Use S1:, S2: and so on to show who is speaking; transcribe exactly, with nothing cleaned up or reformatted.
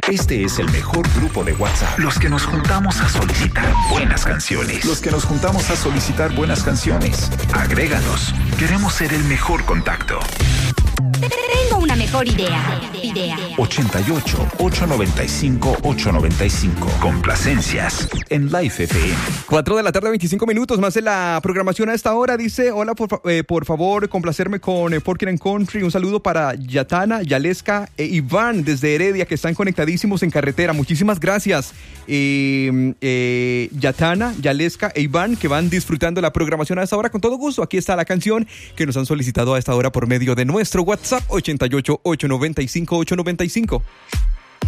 S1: Este es el mejor grupo de WhatsApp. Los que nos juntamos a solicitar buenas canciones. Los que nos juntamos a solicitar buenas canciones. Agréganos. Queremos ser el mejor contacto.
S2: Tengo una mejor idea. idea.
S1: ochenta y ocho, ochocientos noventa y cinco, ochocientos noventa y cinco. Complacencias en Live F M.
S3: cuatro de la tarde, veinticinco minutos. Más de la programación a esta hora. Dice, hola, por, fa- eh, por favor, complacerme con eh, Porky and Country. Un saludo para Yatana, Yaleska e Iván desde Heredia, que están conectadísimos en carretera. Muchísimas gracias. Eh, eh, Yatana, Yaleska e Iván, que van disfrutando la programación a esta hora. Con todo gusto, aquí está la canción que nos han solicitado a esta hora por medio de nuestro WhatsApp ochenta y ocho, ochocientos noventa y cinco, ochocientos noventa y cinco.